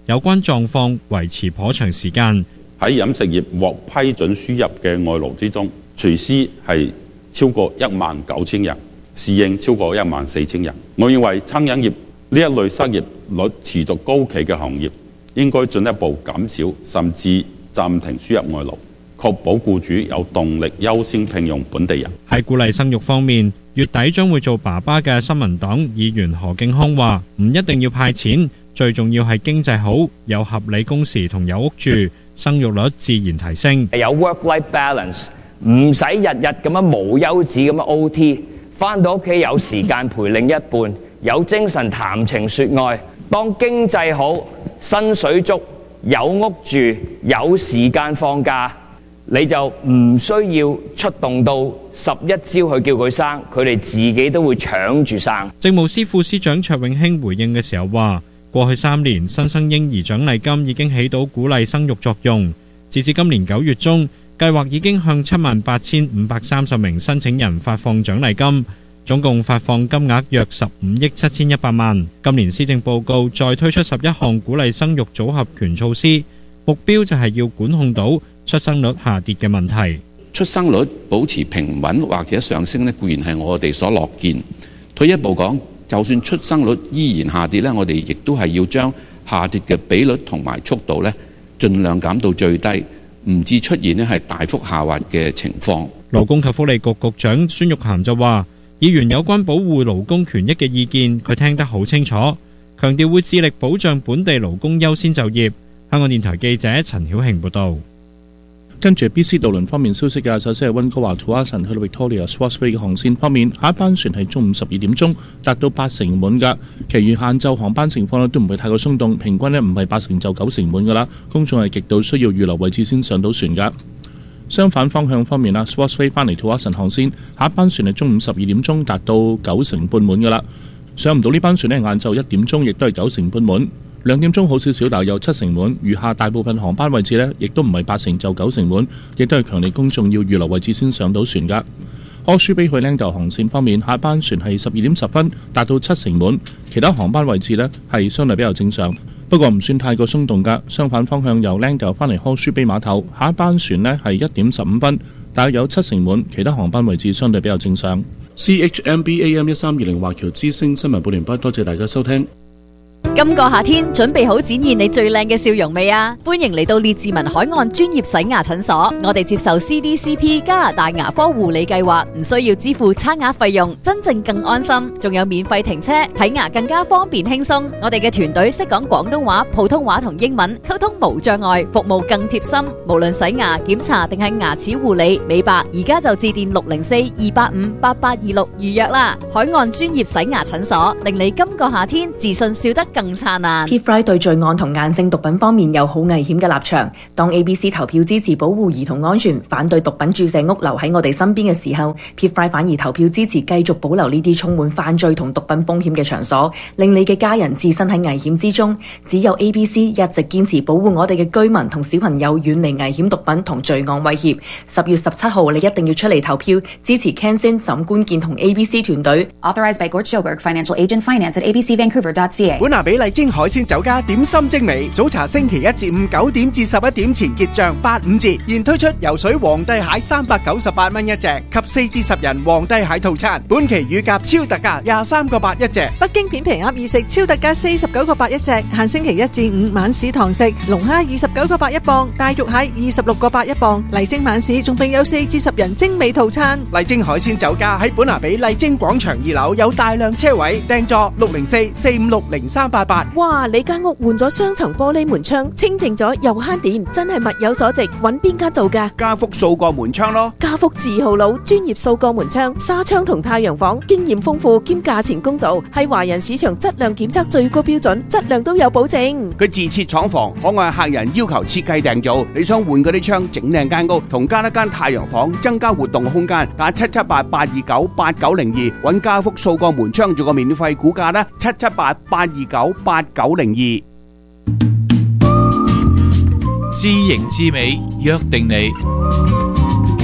有關狀況維持頗長時間。 喺飲食業獲批准輸入嘅外勞之中，廚師係超過一萬九千人，侍應超過一萬四千人。我認為餐飲業呢一類失業率持續高企嘅行業，應該進一步減少，甚至暫停輸入外勞，確保僱主有動力優先聘用本地人。 喺鼓勵生育方面，月底將會做爸爸嘅新民黨議員何敬康話：唔一定要派錢，最重要係經濟好，有合理工時同有屋住，生育率自然提升。 有 work-life balance， 唔使日日咁樣無休止咁樣 O T， 返到屋企有時間陪另一半，有精神談情説愛。當經濟好，薪水足，有屋住，有時間放假，你就唔需要出動到十一朝去叫佢生，佢哋自己都會搶住生。 政務司副司長卓永興回應嘅時候話：過去三年新生嬰兒獎勵金已經起到鼓勵生育作用，截至今年九月中，計劃已經向七萬八千五百三十名申請人發放獎勵金，總共發放金額約十五億七千一百萬。今年施政報告再推出十一項鼓勵生育組合拳措施，目標就係要管控到出生率下跌嘅問題。 出生率保持平穩或者上升呢，固然係我哋所樂見。退一步講，就算出生率依然下跌呢，我哋亦都係要將下跌嘅比率同埋速度呢，盡量減到最低，唔致出現呢係大幅下滑嘅情況。 勞工及福利局局長孫玉菡就話：議員有關保護勞工權益嘅意見，佢聽得好清楚，強調會致力保障本地勞工優先就業。香港電台記者陳曉慶報導。 跟住 B C 渡輪方面消息嘅，首先係溫哥華 Tsawwassen 去到 Victoria Swartz Bay 嘅航線方面，下一班船係中午十二點鐘達到八成滿㗎，其餘晏晝航班情況咧都唔係太過鬆動，平均咧唔係八成就九成滿㗎啦，公眾係極度需要預留位置先上到船㗎。相反方向方面啦 ，Swartz Bay 翻嚟 Tsawwassen 航線，下一班船係中午十二點鐘達到九成半滿㗎啦，上唔到呢班船咧，晏晝一點鐘亦都係九成半滿。兩點鐘好少少，但有七成滿，餘下大部分航班位置呢，亦都唔係八成就九成滿，亦都係強烈公眾要預留位置先上到船㗎。柯舒比去 Langdale 航線方面，下一班船係十二點十分達到七成滿，其他航班位置呢係相對比較正常，不過唔算太過鬆動㗎。相反方向由 Langdale 翻嚟柯舒比碼頭，下一班船呢係一點十五分，大約有七成滿，其他航班位置相對比較正常。 C H M B A M 一三二零華僑之聲新聞報完畢，多謝大家收聽。 今個夏天準備好展現你最靚嘅笑容未啊？歡迎嚟到列治文海岸專業洗牙診所，我哋接受 C D C P 加拿大牙科護理計劃，唔需要支付差額費用，真正更安心，仲有免費停車，睇牙更加方便輕鬆。我哋嘅團隊識講廣東話、普通話同英文，溝通無障礙，服務更貼心。無論洗牙、檢查定係牙齒護理、美白，而家就致電六零四二八五八八二六預約啦。海岸專業洗牙診所，令你今個夏天自信笑得更燦爛。 P F R I 對罪案同硬性毒品方面有好危險嘅立場。當 A B C 投票支持保護兒童安全、反對毒品注射屋留喺我哋身邊嘅時候， P F R I 反而投票支持繼續保留呢啲充滿犯罪同毒品風險嘅場所，令你嘅家人置身喺危險之中。只有 A B C 一直堅持保護我哋嘅居民同小朋友遠離危險毒品同罪案威脅。十月十七號你一定要出嚟投票，支持 Ken Sin 沈官健同 A B C 團隊。 Authorized by Gord Schilberg, Financial Agent Finance at A B C Vancouver dot C A。 本拿比麗晶海鮮酒家點心精美，早茶星期一至五九點至十一點前結賬八五折，現推出游水皇帝蟹三百九十八蚊一隻及四至十人皇帝蟹套餐，本期乳鴿超特價廿三個八一隻。 北京片皮鴨意食超特價四十九個八一隻，限星期一至五晚市堂食。龍蝦二十九個八一磅，大肉蟹二十六個八一磅。麗晶晚市仲並有四至十人精美套餐。 麗晶海鮮酒家喺本拿比麗晶廣場二樓有大量車位，訂座六零四四五六零三八八。 哇！你間屋換咗雙層玻璃門窗，清淨咗又慳電，真係物有所值。揾邊間做㗎？ 家福掃過門窗咯。 家福字號佬，專業掃過門窗、紗窗同太陽房，經驗豐富兼價錢公道，係華人市場質量檢測最高標準，質量都有保證。 佢自設廠房，可按客人要求設計訂造。你想換嗰啲窗，整靚間屋，同加一間太陽房，增加活動空間，打七七八八二九八九零二，揾家福掃過門窗做個免費估價啦，七七八八二九八九零二。 知型知美，約定你。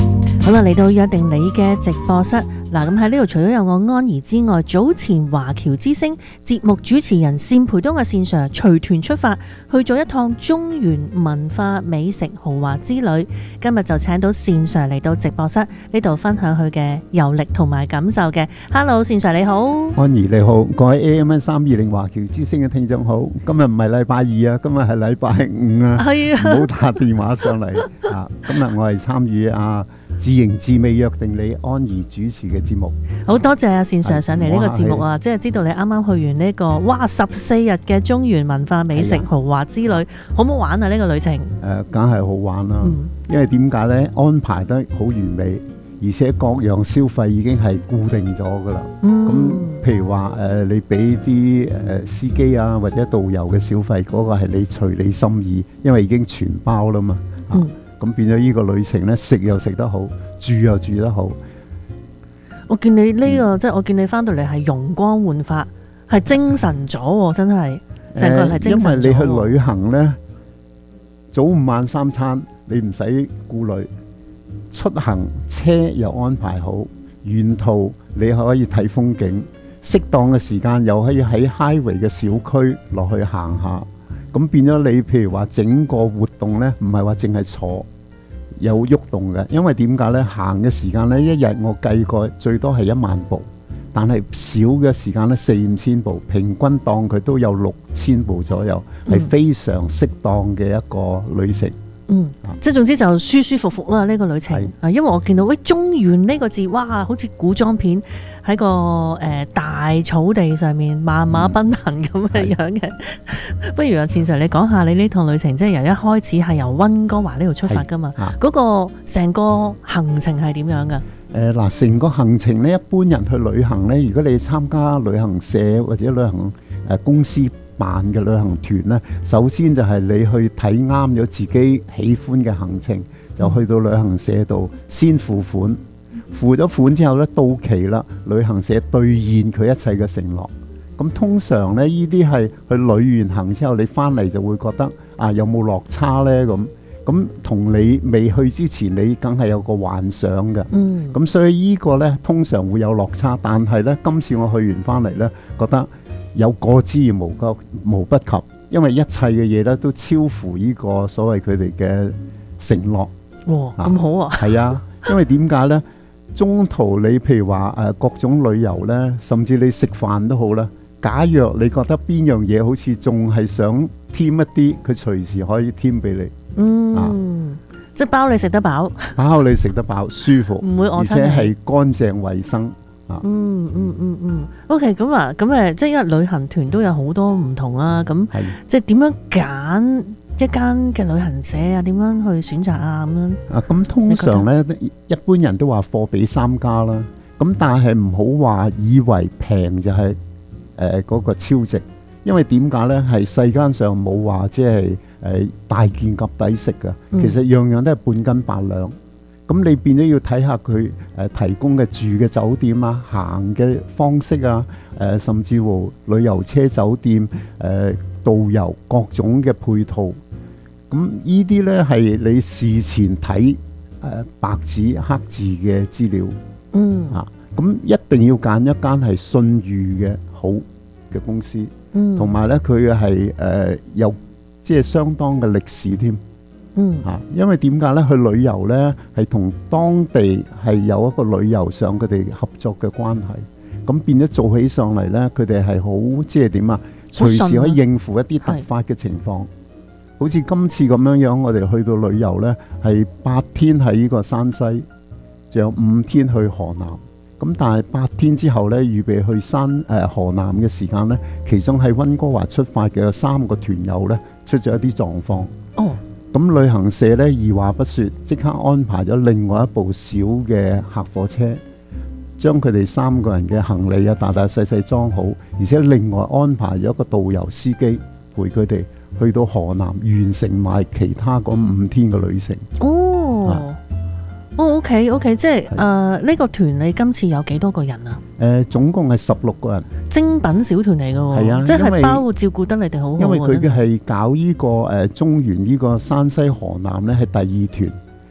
好啦，嚟到約定你嘅直播室嗱，咁喺呢度除咗有我安怡之外，早前華僑之星節目主持人單培東嘅線上隨團出發去咗一趟中原文化美食豪華之旅，今日就請到單 Sir 嚟到直播室呢度分享佢嘅遊歷同埋感受嘅。Hello， 單 Sir 你好。 安怡你好，各位 A M 三二零華僑之星嘅聽眾好，今日唔係禮拜二啊，今日係禮拜五啊， 係啊， 唔好打電話上嚟啊，今日我係參與啊自營自美約定你安怡主持嘅節目， 好多謝阿單 Sir 上嚟呢個節目啊！即係知道你啱啱去完呢、這個哇十四日嘅中原文化美食豪華之旅，好唔好玩啊？呢、這個旅程誒， 梗、呃、係好玩啦、嗯，因為點解呢？安排得好完美，而且各樣消費已經係固定咗噶啦。咁、嗯、譬如話誒、呃，你俾啲誒司機啊或者導遊嘅小費，嗰、那個係你隨你心意，因為已經全包啦嘛。嗯啊咁變咗呢個旅程咧，食又食得好，住又住得好。 我見你呢、這個，嗯、即係我見你翻到嚟係容光煥發，係精神咗，真係成個人係精神咗。因為你去旅行咧，早午晚三餐你唔使顧慮，出行車又安排好，沿途你可以睇風景，適當嘅時間又可以喺 highway 嘅小區落去行下。咁變咗你譬如話整個活動呢，唔係話淨係坐有喐動嘅，因為點解呢？行嘅時間呢，一日我計過最多係一萬步，但係少嘅時間呢，四五千步，平均當佢都有六千步左右，係、嗯、非常適當嘅一個旅程。嗯，即係總之就舒舒服服啦呢、這個旅程。啊，因為我見到喂中原呢個字，哇，好似古裝片喺個誒、呃、大草地上面萬馬奔騰咁嘅樣嘅。不如阿單 Sir 你講下你呢趟旅程，即係由一開始係由溫哥華呢度出發噶嘛？嗰、那個成個行程係點樣噶？誒嗱，成個行程呢，一般人去旅行呢，如果你參加旅行社或者旅行誒公司辦嘅旅行團呢，首先就係你去睇啱咗自己喜歡嘅行程，就去到旅行社度先付款，付咗款之後呢，到期啦，旅行社兌現佢一切嘅承諾。咁通常呢，呢啲係去旅完行之後，你翻嚟就會覺得啊，有冇落差呢？咁咁同你未去之前，你梗係有個幻想嘅。嗯。咁所以呢個呢，通常會有落差，但係呢，今次我去完翻嚟呢，覺得有過之而無不無不及，因為一切嘅嘢咧都超乎呢個所謂佢哋嘅承諾。哇，咁好啊！係啊，因為點解呢？中途你譬如話誒、呃、各種旅遊呢，甚至你食飯都好啦。假若你覺得邊樣嘢好似仲係想添一啲，佢隨時可以添俾你。嗯，啊、即係包你食得飽，包你食得飽，舒服，唔會餓親你，而且係乾淨衛生。嗯嗯嗯嗯 ，OK， 咁啊，咁誒，即係因為旅行團都有好多唔同啦，咁即係點樣揀一間嘅旅行社啊？點樣去選擇啊？咁樣啊，咁通常咧，一般人都話貨比三家啦，咁但係唔好話以為平就係誒嗰個超值，因為點解咧？係世間上冇話即係誒大件夾抵食噶，其實樣樣都係半斤八兩。咁你變咗要睇下佢誒提供嘅住嘅酒店啊、行嘅方式啊、誒、呃、甚至乎旅遊車酒店、誒、呃、導遊各種嘅配套。咁呢啲呢係你事前睇誒、呃、白紙黑字嘅資料。嗯。啊，咁一定要揀一間係信譽嘅好嘅公司。嗯。同埋呢，佢係誒有即係相當嘅歷史添。嗯，啊，因為點解咧？去旅遊咧係同當地係有一個旅遊上佢哋合作嘅關係，咁變咗做起上嚟咧，佢哋係好即係點啊？隨時可以應付一啲突發嘅情況。好似今次咁樣樣，我哋去到旅遊咧係八天喺呢個山西，仲有五天去河南。咁但係八天之後咧，預備去山誒、呃、河南嘅時間咧，其中喺溫哥華出發嘅有三個團友咧出咗一啲狀況。哦。咁旅行社咧二話不說，即刻安排咗另外一部小嘅客貨車，將佢哋三個人嘅行李啊大大細細裝好，而且另外安排咗一個導遊司機陪佢哋去到河南，完成埋其他嗰五天嘅旅程。哦，啊、哦 ，OK OK， 即係誒呢個團你今次有幾多個人啊？誒、呃，總共係十六個人，精品小團嚟嘅喎，係啊，即係包括照顧得你哋好好。因為佢嘅係搞呢、這個誒、呃、中原呢個山西河南咧係第二團，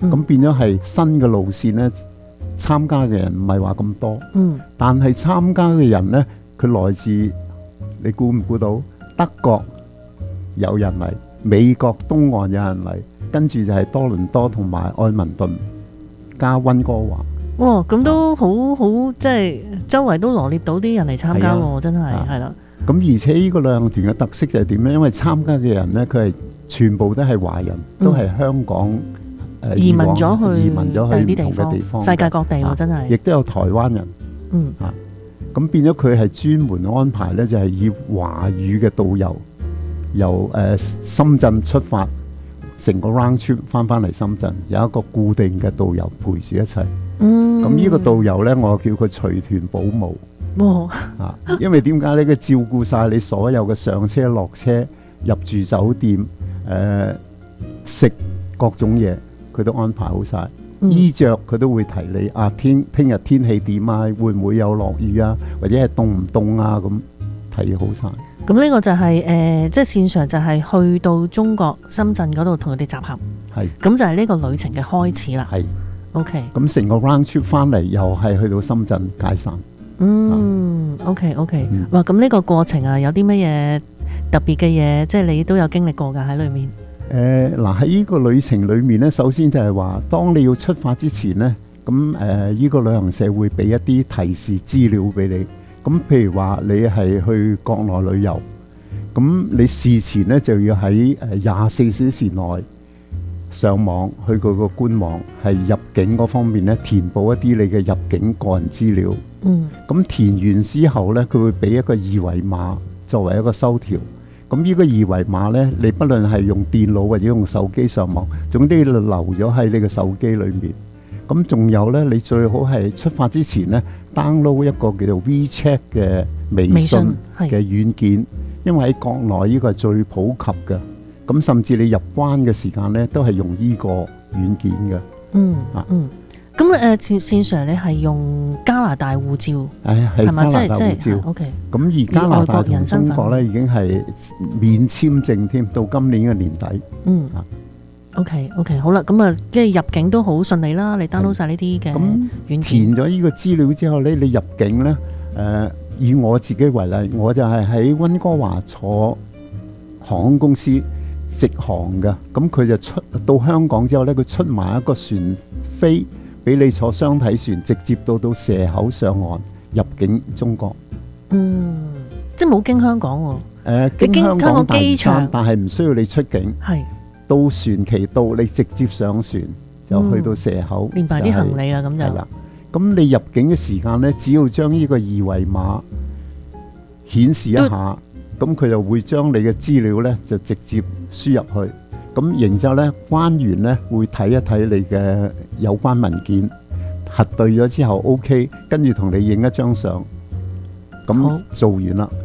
咁變咗係新嘅路線呢，參加嘅人唔係話咁多， 嗯， 但係參加嘅人呢，佢來自你估唔估到？德國有人嚟，美國東岸有人嚟，跟住就係多倫多同埋愛民頓加溫哥華。 哇，咁都好好，即係周圍都羅列到啲人嚟參加喎，真係係啦。 咁而且呢個旅行團嘅特色就係點呢？因為參加嘅人呢，佢係全部都係華人，都係香港誒移民咗去移民咗去第啲唔同嘅地方， 世界各地喎，真係。 亦都有台灣人。 嗯。 啊，咁變咗佢係專門安排呢，就係以華語嘅導遊，由誒深圳出發，成個 round trip 翻翻嚟深圳，有一個固定嘅導遊陪住一齊。 嗯。 咁呢個導遊呢，我叫佢隨團保姆。 哇！ 啊，因為點解呢？佢照顧晒你所有嘅上車、落車、入住酒店、誒、呃、食各種嘢，佢都安排好晒。 嗯、 衣着佢都會提你啊，天聽日天氣點啊，會唔會有落雨啊，或者係凍唔凍啊，咁睇好晒。 咁呢個就係、是、誒、呃，即係線上就係去到中國深圳嗰度同佢哋集合。 係。 咁就係呢個旅程嘅開始啦。 係。 OK。咁成個 round trip 翻嚟又係去到深圳解散。 嗯 ，OK OK，嗯、哇，咁呢個過程啊，有啲乜嘢特別嘅嘢，即係你都有經歷過㗎喺裏面。 誒嗱喺呢個旅程裏面咧，首先就係話，當你要出發之前咧，咁誒呢個旅行社會俾一啲提示資料俾你。咁譬如話你係去國內旅遊，咁你事前咧就要喺誒廿四小時內上網去佢個官網，係入境嗰方面咧填報一啲你嘅入境個人資料。 嗯， 咁填完之後呢，佢會俾一個二維碼作為一個收條。咁呢個二維碼呢，你不論係用電腦或者用手機上網，總之留咗喺你嘅手機裏面。咁仲有呢，你最好係出發之前呢 download 一個叫做 WeChat 嘅微信嘅軟件，因為喺國內呢個係最普及嘅。咁甚至你入關嘅時間呢，都係用呢個軟件嘅。 嗯啊嗯。咁誒線線上你係用加拿大護照， 係係加拿大護照。 O K。 咁而加拿大同中國咧已經係免簽證添，到今年嘅年底。 嗯。O K O K， 好啦，咁啊，即係入境都好順利啦。你 download 晒呢啲嘅軟件。 填咗呢個資料之後咧，你入境咧，誒、呃，以我自己為例，我就係喺溫哥華坐航空公司直航嘅。咁佢就出到香港之後咧，佢出埋一個船飛。俾你坐雙體船，直接到到蛇口上岸入境中國。 嗯，即係冇經香港喎、啊。 誒、呃，經香港機場，但係唔需要你出境。 係到船期到，你直接上船就去到蛇口， 連埋啲行李啦，咁就係啦。咁你入境嘅時間呢，只要將呢個二維碼顯示一下，咁佢就會將你嘅資料呢就直接輸入去。咁然之後咧，關員咧會睇一睇你嘅有關文件，核對咗之後 OK，跟住同你影一張相，咁做完啦。